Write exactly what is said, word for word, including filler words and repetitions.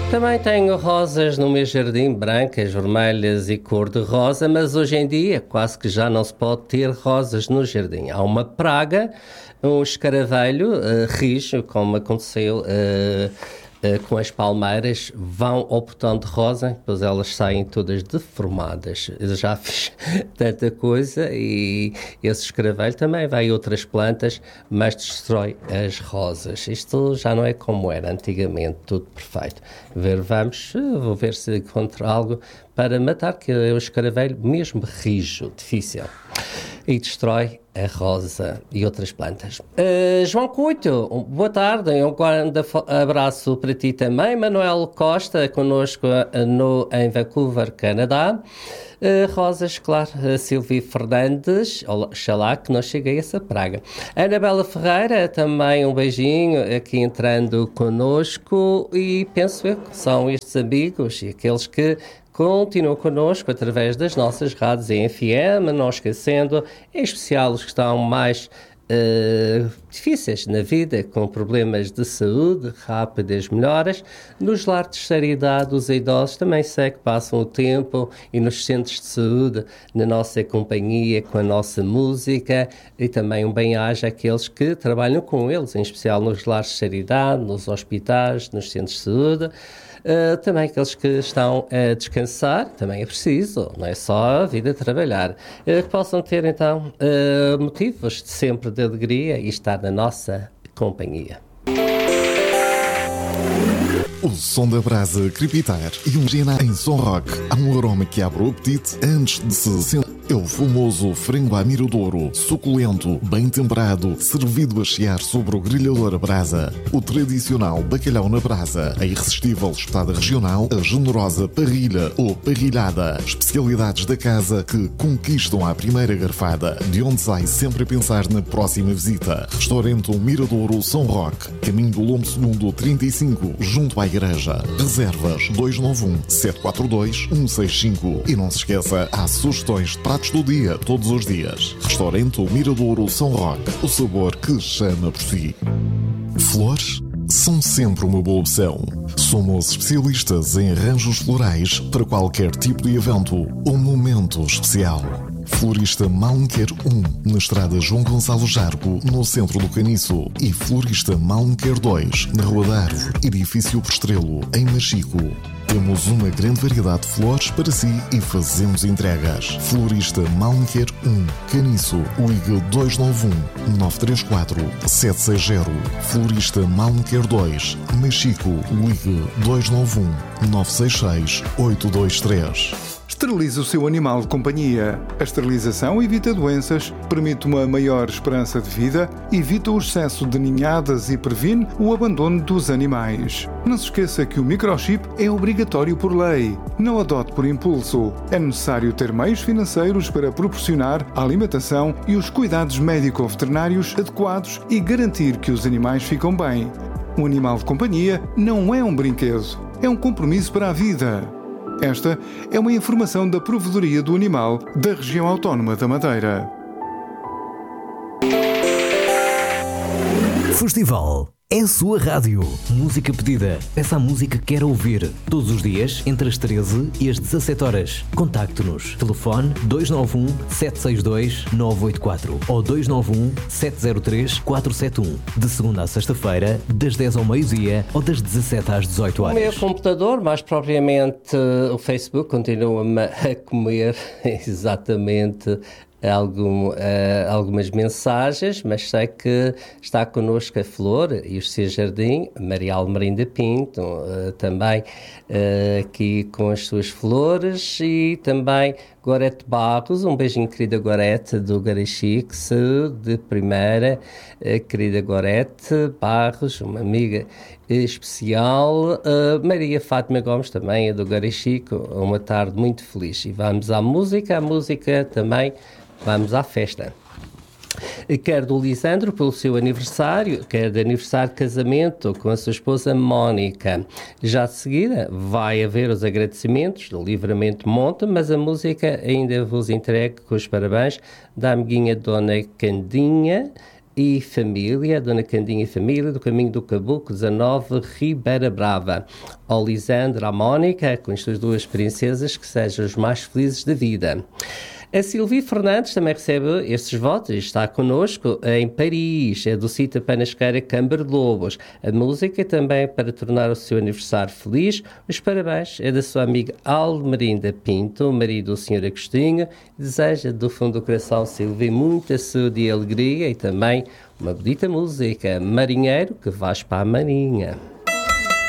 Também tenho rosas no meu jardim, brancas, vermelhas e cor-de-rosa, mas hoje em dia quase que já não se pode ter rosas no jardim. Há uma praga, um escaravelho uh, rijo, como aconteceu uh, uh, com as palmeiras, vão ao botão de rosa, depois elas saem todas deformadas. Eu já fiz tanta coisa e esse escaravelho também vai a outras plantas, mas destrói as rosas. Isto já não é como era antigamente, tudo perfeito. Ver, vamos, vou ver se encontro algo para matar, que é o escaravelho mesmo rijo, difícil, e destrói a rosa e outras plantas. Uh, João Couto, boa tarde, um grande abraço para ti também. Manuel Costa, connosco no, em Vancouver, Canadá. Uh, rosas, claro, uh, Silvia Fernandes, oxalá que não chegue a essa praga. Anabela Ferreira, também um beijinho aqui entrando connosco, e penso eu que são estes amigos e aqueles que continuam connosco através das nossas rádios em F M, não esquecendo, em especial os que estão mais uh, difíceis na vida, com problemas de saúde, rápidas melhoras. Nos lares de terceira idade, os idosos também sei que passam o tempo e nos centros de saúde, na nossa companhia, com a nossa música, e também um bem-aja àqueles que trabalham com eles, em especial nos lares de terceira idade, nos hospitais, nos centros de saúde. Uh, também aqueles que estão a descansar, também é preciso, não é só a vida de trabalhar, uh, que possam ter então uh, motivos de sempre de alegria e estar na nossa companhia. O som da brasa crepitar e imagina em som rock. Há um aroma que abre o apetite antes de se sentar. É o famoso frango à miradouro, suculento, bem temperado, servido a chiar sobre o grelhador a brasa. O tradicional bacalhau na brasa, a irresistível espetada regional, a generosa parrilha ou parrilhada. Especialidades da casa que conquistam à primeira garfada, de onde sai sempre a pensar na próxima visita. Restaurante Miradouro São Roque, caminho do Lombo Segundo trinta e cinco, junto à igreja. Reservas dois nove um, sete quatro dois, um seis cinco. E não se esqueça, há sugestões de pratos do dia, todos os dias. Restaurante Miradouro São Roque, o sabor que chama por si. Flores são sempre uma boa opção. Somos especialistas em arranjos florais para qualquer tipo de evento ou momento especial. Florista Malmequer um, na estrada João Gonçalo Jargo, no centro do Caniço. E Florista Malmequer dois, na Rua da Árvore, edifício Prestrelo, em Machico. Temos uma grande variedade de flores para si e fazemos entregas. Florista Malmequer um, Caniço, ligue dois nove um, nove três quatro, sete seis zero. Florista Malmequer dois, Machico, ligue dois nove um, nove seis seis, oito dois três. Esterilize o seu animal de companhia. A esterilização evita doenças, permite uma maior esperança de vida, evita o excesso de ninhadas e previne o abandono dos animais. Não se esqueça que o microchip é obrigatório por lei. Não adote por impulso. É necessário ter meios financeiros para proporcionar a alimentação e os cuidados médico-veterinários adequados e garantir que os animais ficam bem. Um animal de companhia não é um brinquedo, é um compromisso para a vida. Esta é uma informação da Provedoria do Animal da Região Autónoma da Madeira. Festival é a sua rádio. Música pedida. Peça a música que quer ouvir. Todos os dias, entre as treze e as dezassete horas. Contacte-nos. Telefone dois nove um, sete seis dois, nove oito quatro ou dois nove um, sete zero três, quatro sete um. De segunda a sexta-feira, das dez ao meio-dia ou das dezassete às dezoito horas. O meu computador, mais propriamente o Facebook, continua-me a comer exatamente Algum, uh, algumas mensagens, mas sei que está connosco a Flor e o seu jardim, Maria Almerinda Pinto, uh, também uh, aqui com as suas flores, e também Gorete Barros, um beijinho, querida Gorete, do Garixix, de primeira, uh, querida Gorete Barros, uma amiga especial. uh, Maria Fátima Gomes, também é do Garixico, uma tarde muito feliz. E vamos à música, a música também. Vamos à festa. Quer do Lisandro pelo seu aniversário, quer de aniversário de casamento com a sua esposa Mónica. Já de seguida vai haver os agradecimentos do Livramento Monte, mas a música ainda vos entrego com os parabéns da amiguinha Dona Candinha, e Família, Dona Candinha e Família, do Caminho do Caboclo dezanove, Ribeira Brava. Ao Lisandro, à Mónica, com estas duas princesas, que sejam os mais felizes da vida. A Silvia Fernandes também recebe estes votos e está connosco em Paris, é do sítio Panasqueira Câmara de Lobos. A música também para tornar o seu aniversário feliz. Os parabéns é da sua amiga Almerinda Pinto, marido do senhor Agostinho. Deseja do fundo do coração, Silvia, muita saúde e alegria e também uma bonita música, Marinheiro que vais para a Marinha.